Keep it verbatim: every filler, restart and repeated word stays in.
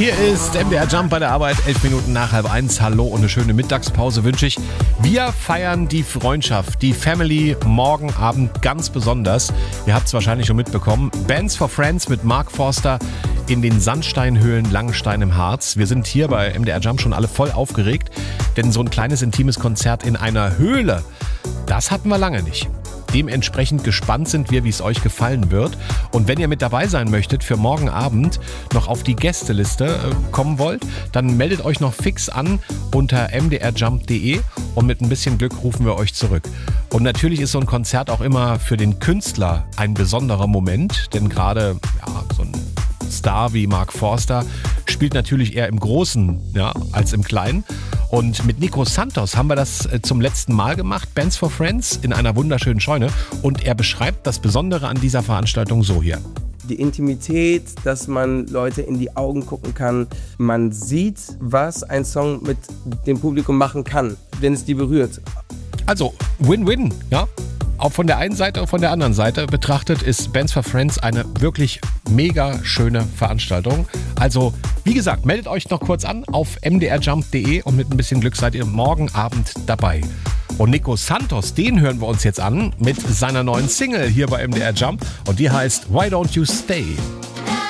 Hier ist M D R Jump bei der Arbeit, elf Minuten nach halb eins. Hallo und eine schöne Mittagspause wünsche ich. Wir feiern die Freundschaft, die Family morgen Abend ganz besonders. Ihr habt es wahrscheinlich schon mitbekommen. Bands for Friends mit Mark Forster in den Sandsteinhöhlen Langenstein im Harz. Wir sind hier bei M D R Jump schon alle voll aufgeregt, denn so ein kleines intimes Konzert in einer Höhle, das hatten wir lange nicht. Dementsprechend gespannt sind wir, wie es euch gefallen wird. Und wenn ihr mit dabei sein möchtet, für morgen Abend noch auf die Gästeliste äh, kommen wollt, dann meldet euch noch fix an unter m d r jump punkt d e und mit ein bisschen Glück rufen wir euch zurück. Und natürlich ist so ein Konzert auch immer für den Künstler ein besonderer Moment, denn gerade ja, so ein Star wie Mark Forster spielt natürlich eher im Großen, ja, als im Kleinen. Und mit Nico Santos haben wir das zum letzten Mal gemacht, Bands for Friends, in einer wunderschönen Scheune. Und er beschreibt das Besondere an dieser Veranstaltung so hier. Die Intimität, dass man Leute in die Augen gucken kann. Man sieht, was ein Song mit dem Publikum machen kann, wenn es die berührt. Also Win-Win, ja. Auch von der einen Seite und von der anderen Seite betrachtet ist Bands for Friends eine wirklich mega schöne Veranstaltung. Also, wie gesagt, meldet euch noch kurz an auf m d r jump punkt d e und mit ein bisschen Glück seid ihr morgen Abend dabei. Und Nico Santos, den hören wir uns jetzt an mit seiner neuen Single hier bei M D R Jump und die heißt Why Don't You Stay?